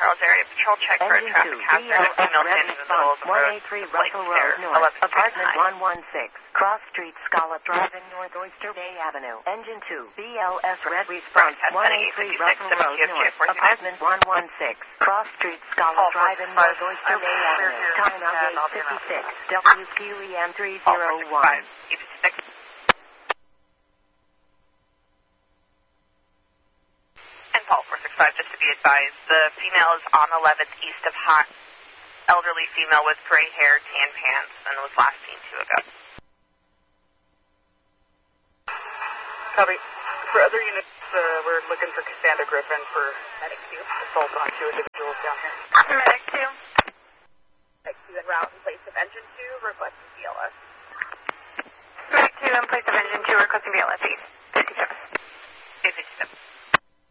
Charles area. Patrol check for a traffic hazard. A female standing in the middle of the road. 183 Russell Road North, apartment 116, Cross Street, Scallop Drive, North Oyster Bay Avenue. Engine 2, BLS Red Response, 183 Russell Road North, apartment 116, Cross Street, Scallop Drive, North Oyster Bay Avenue. Time out 8:56, WQEM 301. And Paul 465, just to be advised, the female is on 11th east of Hot. Elderly female with gray hair, tan pants, and was last seen 2 ago. Copy. For other units, we're looking for Cassandra Griffin for Medic 2. Assault on 2 individuals down here. Medic 2. Medic 2 en route in place of engine 2, requesting BLS. Medic 2 in place of engine 2, requesting BLS 57.